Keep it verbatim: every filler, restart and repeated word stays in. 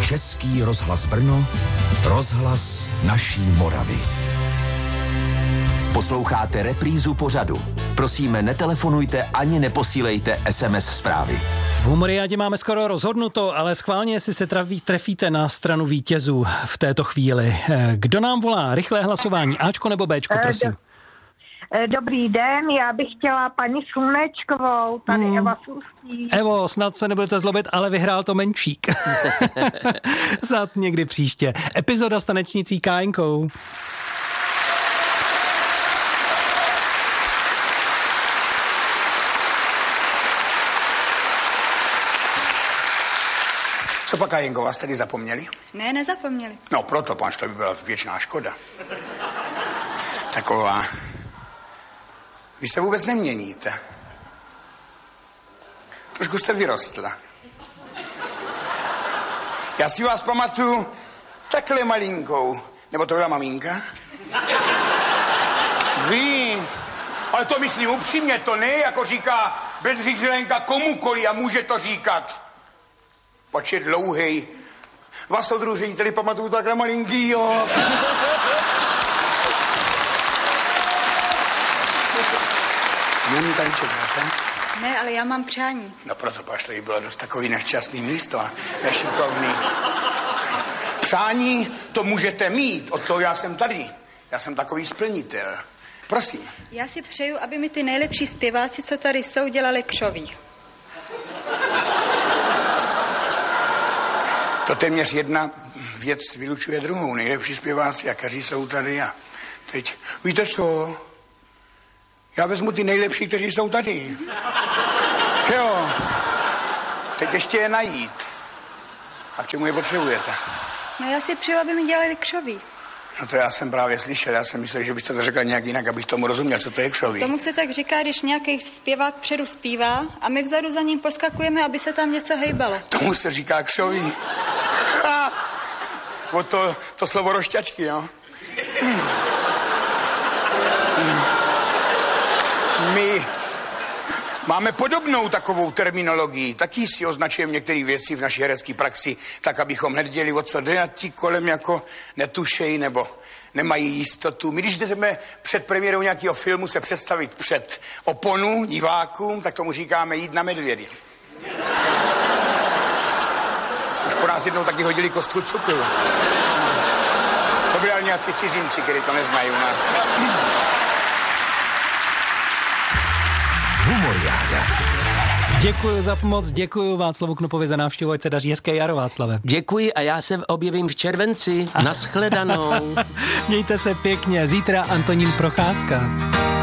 Český rozhlas Brno, rozhlas naší Moravy. Posloucháte reprízu pořadu. Prosíme, netelefonujte ani neposílejte es em es zprávy. V Humoriádě máme skoro rozhodnuto, ale schválně, jestli se traví, trefíte na stranu vítězů v této chvíli. Kdo nám volá? Rychlé hlasování. Ačko nebo Béčko, prosím. Dobrý den, já bych chtěla paní Slunečkovou, tady hmm. Eva Slustí. Evo, snad se nebudete zlobit, ale vyhrál to Menčík. Snad někdy příště. Epizoda s tanečnicí Kájenkou. Co pak, Kájenko, vás tady zapomněli? Ne, nezapomněli. No proto, panč, to by byla věčná škoda. Taková... Vy se vůbec neměníte. Trošku jste vyrostla. Já si vás pamatuju takhle malinkou. Nebo to byla maminka? Vy. Ale to myslím upřímně, to ne, jako říká Bedřich Zelenka komukoli a může to říkat. Počet dlouhej. Vás soudruh řediteli pamatuju takhle malinký, jo. Vy mě tady čekáte? Ne, ale já mám přání. No proto páš, to by bylo dost takový nešťastný místo, nešikovný. Přání to můžete mít, od toho já jsem tady. Já jsem takový splnitel. Prosím. Já si přeju, aby mi ty nejlepší zpěváci, co tady jsou, dělali křoví. To téměř jedna věc vylučuje druhou. Nejlepší zpěváci, jakeří jsou tady a teď, víte co? Já vezmu ty nejlepší, kteří jsou tady. Že jo? Teď ještě je najít. A k čemu je potřebujete? No já si přeju, aby mi dělali křoví. No to já jsem právě slyšel. Já jsem myslel, že byste to řekla nějak jinak, abych tomu rozuměl, co to je křoví. Tomu se tak říká, když nějaký zpěvák předu zpívá a my vzadu za ním poskakujeme, aby se tam něco hejbalo. Tomu se říká křoví. Ha! O to, to slovo rošťačky, jo? My máme podobnou takovou terminologii, taky si označujeme některé věci v naší herecké praxi, tak abychom nevěděli, o co jde, a ti kolem jako netušejí nebo nemají jistotu. My když jdeme před premiérou nějakého filmu se představit před oponu divákům, tak tomu říkáme jít na medvědy. Už po nás jednou taky hodili kostku cukru. To byli ale nějací cizinci, kteří to neznají u nás. Humoriáda. Děkuji za pomoc, děkuji Václavu Knopovi za návštěvu, ať se daří. Hezké jaro, Václave. Děkuji a já se objevím v červenci. Nashledanou. Mějte se pěkně, zítra Antonín Procházka.